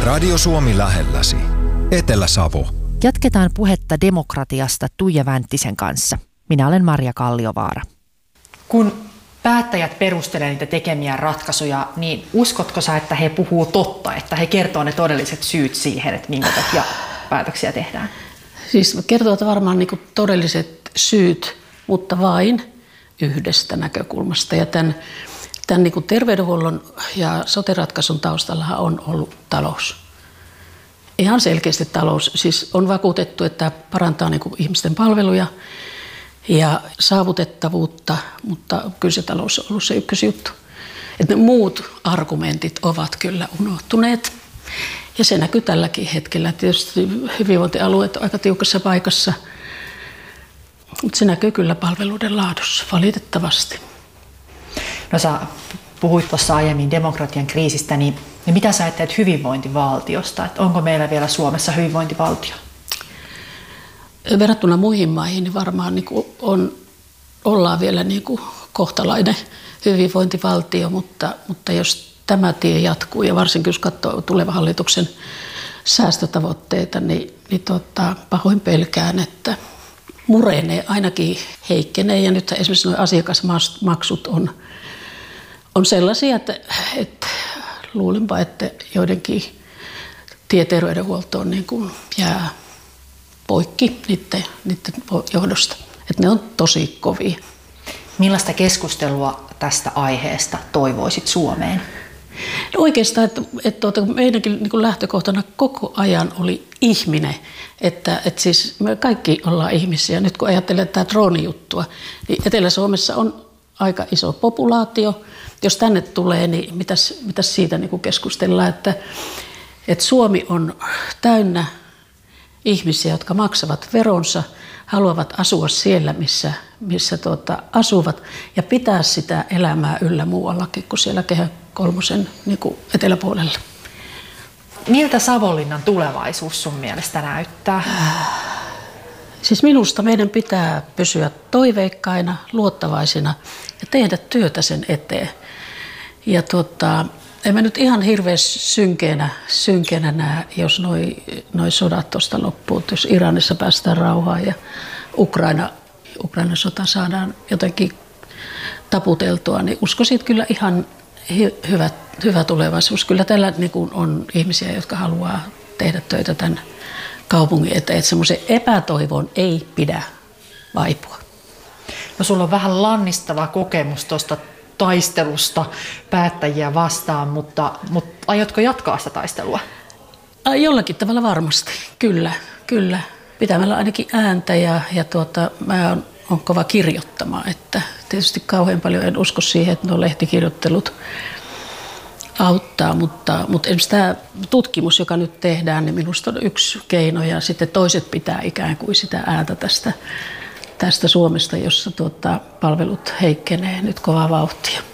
Radio Suomi lähelläsi. Etelä-Savo. Jatketaan puhetta demokratiasta Tuija Vänttisen kanssa. Minä olen Marja Kalliovaara. Kun päättäjät perustelee niitä tekemiä ratkaisuja, niin uskotko sä, että he puhuu totta, että he kertoo ne todelliset syyt siihen, että minkä takia päätöksiä tehdään? Siis kertovat varmaan niin kuin todelliset syyt, mutta vain yhdestä näkökulmasta. Ja tämän niin kuin terveydenhuollon ja sote-ratkaisun taustallahan on ollut talous. Ihan selkeästi talous. Siis on vakuutettu, että parantaa niin kuin ihmisten palveluja ja saavutettavuutta, mutta kyllä se talous on ollut se ykkösjuttu. Että ne muut argumentit ovat kyllä unohtuneet. Ja se näkyy tälläkin hetkellä. Tietysti hyvinvointialueet on aika tiukassa paikassa, mutta se näkyy kyllä palveluiden laadussa, valitettavasti. No sä puhuit tuossa aiemmin demokratian kriisistä, niin mitä sä ajattelet hyvinvointivaltiosta? Että onko meillä vielä Suomessa hyvinvointivaltio? Verrattuna muihin maihin niin varmaan niin ollaan vielä niin kuin kohtalainen hyvinvointivaltio, mutta jos tämä tie jatkuu ja varsinkin jos katsoo tulevan hallituksen säästötavoitteita, niin pahoin pelkään, että murenee, ainakin heikkenee. Ja nyt esimerkiksi nuo asiakasmaksut on sellaisia, että luulenpa, että joidenkin tieterveydenhuoltoon niin kuin jää poikki niiden johdosta. Että ne on tosi kovia. Millaista keskustelua tästä aiheesta toivoisit Suomeen? No oikeastaan, että meidänkin niin kuin lähtökohtana koko ajan oli ihminen. Että siis me kaikki ollaan ihmisiä. Nyt kun ajattelee tätä droonijuttua, niin Etelä-Suomessa on aika iso populaatio. Jos tänne tulee, niin mitäs siitä niin kuin keskustellaan, että Suomi on täynnä ihmisiä, jotka maksavat veronsa, haluavat asua siellä, missä asuvat ja pitää sitä elämää yllä muuallakin kuin siellä Kehä kolmosen niin kuin eteläpuolella. Miltä Savonlinnan tulevaisuus sun mielestä näyttää? Siis minusta meidän pitää pysyä toiveikkaina, luottavaisina ja tehdä työtä sen eteen. Ja en mä nyt ihan hirveän synkeenä näe, jos noi sodat tuosta loppuu. Jos Iranissa päästään rauhaan ja Ukrainan sota saadaan jotenkin taputeltua, niin uskoisin, että kyllä ihan hyvä tulevaisuus. Kyllä täällä niin kuin on ihmisiä, jotka haluaa tehdä töitä tämän kaupungin eteen. Että semmoisen epätoivon ei pidä vaipua. No sulla on vähän lannistava kokemus tuosta taistelusta päättäjiä vastaan, mutta aiotko jatkaa sitä taistelua? Jollakin tavalla varmasti, kyllä. Pitämällä ainakin ääntä ja mä on kova kirjoittamaan, että tietysti kauhean paljon en usko siihen, että nuo lehtikirjoittelut auttaa, mutta esimerkiksi tämä tutkimus, joka nyt tehdään, niin minusta on yksi keino ja sitten toiset pitää ikään kuin sitä ääntä tästä Suomesta, jossa palvelut heikkenee nyt kovaa vauhtia.